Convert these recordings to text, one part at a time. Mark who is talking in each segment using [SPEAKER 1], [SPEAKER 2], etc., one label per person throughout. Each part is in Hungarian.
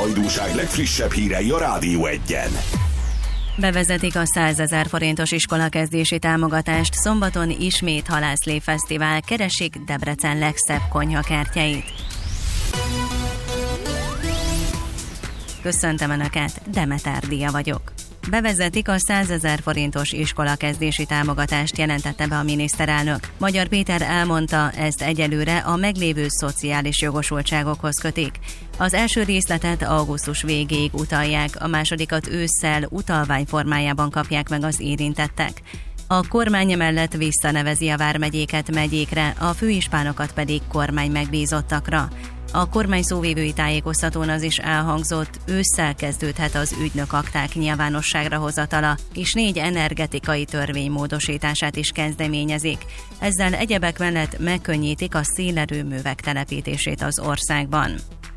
[SPEAKER 1] hajdúság legfrissebb hírei a Rádió Egyen.
[SPEAKER 2] Bevezetik a 100 000 forintos iskolakezdési támogatást, szombaton ismét Halászlé Fesztivál, keresik Debrecen legszebb konyhakertjeit. Köszöntöm Önöket, Demeter Díja vagyok. Bevezetik a 100 000 forintos iskolakezdési támogatást, jelentette be a miniszterelnök. Magyar Péter elmondta, ezt egyelőre a meglévő szociális jogosultságokhoz kötik. Az első részletet augusztus végéig utalják, a másodikat ősszel utalvány formájában kapják meg az érintettek. A kormány mellett visszanevezi a vármegyéket megyékre, a főispánokat pedig kormány megbízottakra. A kormány szóvivői tájékoztatón az is elhangzott, ősszel kezdődhet az ügynök akták nyilvánosságra hozatala, és 4 energetikai törvény módosítását is kezdeményezik. Ezzel egyebek mellett megkönnyítik a szélerőművek telepítését az országban.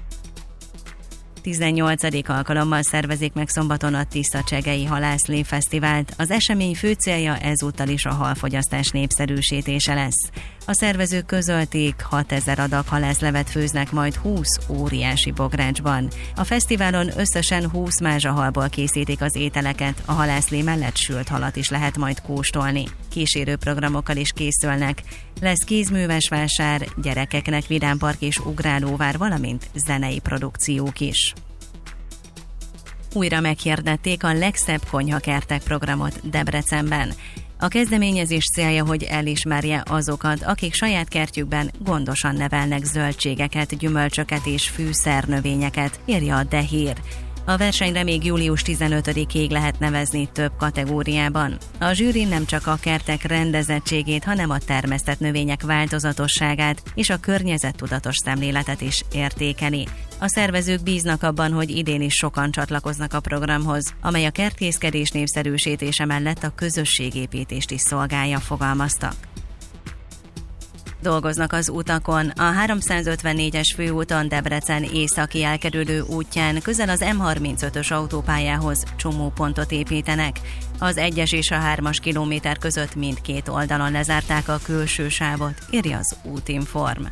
[SPEAKER 2] 18. alkalommal szervezik meg szombaton a Tiszacsegei Halászlé Fesztivált. Az esemény fő célja ezúttal is a halfogyasztás népszerűsítése lesz. A szervezők közölték, 6000 adag halászlevet főznek majd 20 óriási bográcsban. A fesztiválon összesen 20 mázsahalból készítik az ételeket, a halászlé mellett sült halat is lehet majd kóstolni. Kísérő programokkal is készülnek. Lesz kézműves vásár, gyerekeknek vidámpark és ugrálóvár, valamint zenei produkciók is. Újra meghirdették a legszebb konyhakertek programot Debrecenben. A kezdeményezés célja, hogy elismerje azokat, akik saját kertjükben gondosan nevelnek zöldségeket, gyümölcsöket és fűszernövényeket, írja a De Hír. A versenyre még július 15-ig lehet nevezni több kategóriában. A zsűri nem csak a kertek rendezettségét, hanem a termesztett növények változatosságát és a környezettudatos szemléletet is értékeli. A szervezők bíznak abban, hogy idén is sokan csatlakoznak a programhoz, amely a kertészkedés népszerűsítése mellett a közösségépítést is szolgálja, fogalmaztak. Dolgoznak az utakon. A 354-es főúton Debrecen északi elkerülő útján közel az M35-ös autópályához csomópontot építenek. Az 1-es és a 3-as kilométer között mindkét oldalon lezárták a külső sávot, írja az Útinform.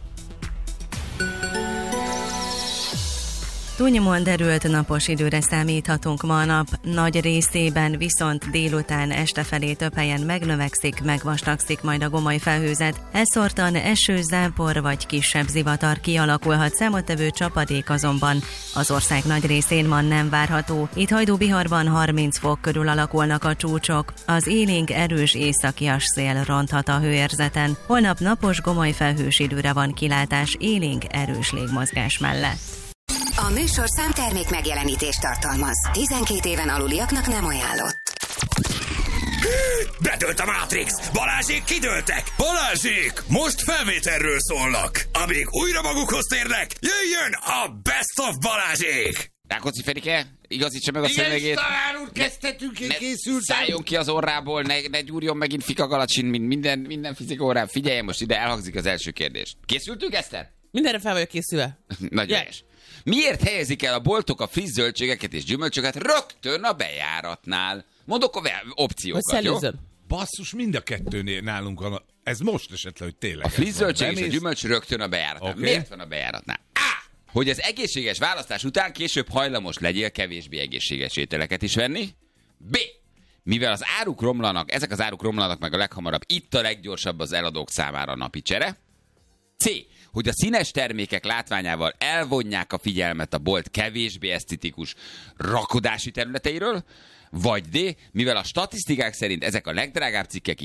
[SPEAKER 2] Túlnyomóan derült napos időre számíthatunk ma a nap, nagy részében viszont délután este felé több helyen megnövekszik, megvastagszik majd a gomoly felhőzet. Elszórtan eső, zápor vagy kisebb zivatar kialakulhat, számottevő csapadék azonban az ország nagy részén ma nem várható. Itt Hajdú-Biharban 30 fok körül alakulnak a csúcsok. Az élénk erős északias szél ronthat a hőérzeten. Holnap napos, gomoly felhős időre van kilátás, élénk erős légmozgás mellett.
[SPEAKER 3] A műsorszám termék megjelenítést tartalmaz. 12 éven aluliaknak nem ajánlott.
[SPEAKER 4] Bedőlt a Matrix! Balázsék kidőltek! Balázsék! Most felvételről szólnak! Amíg újra magukhoz térnek, jöjjön a Best of Balázsék!
[SPEAKER 5] Rákóczi Fenike, igazítsa meg a szövegét.
[SPEAKER 6] Igen, Stavár úr, kezdhetünk, én készültem.
[SPEAKER 5] Szálljon ki az orrából, ne gyúrjon megint fikagalacsin, mint minden fizik órán. Figyeljen, most ide elhangzik az első kérdés. Készültünk, Eszter?
[SPEAKER 6] Mindenre fel vagyok készülve.
[SPEAKER 5] Nagyon helyes. Miért helyezik el a boltok a friss zöldségeket és gyümölcsöket rögtön a bejáratnál? Mondok a opciókat, jó?
[SPEAKER 7] Basszus, mind a kettőnél nálunk van. Ez most esetleg, hogy tényleg.
[SPEAKER 5] A friss zöldség és a gyümölcs rögtön a bejáratnál. Okay. Miért van a bejáratnál? Hogy az egészséges választás után később hajlamos legyél kevésbé egészséges ételeket is venni. B. Mivel az áruk romlanak, ezek az áruk romlanak meg a leghamarabb, itt a leggyorsabb az eladók számára a napi csere. C. Hogy a színes termékek látványával elvonják a figyelmet a bolt kevésbé esztetikus rakodási területeiről, vagy D. Mivel a statisztikák szerint ezek a legdrágább cikkek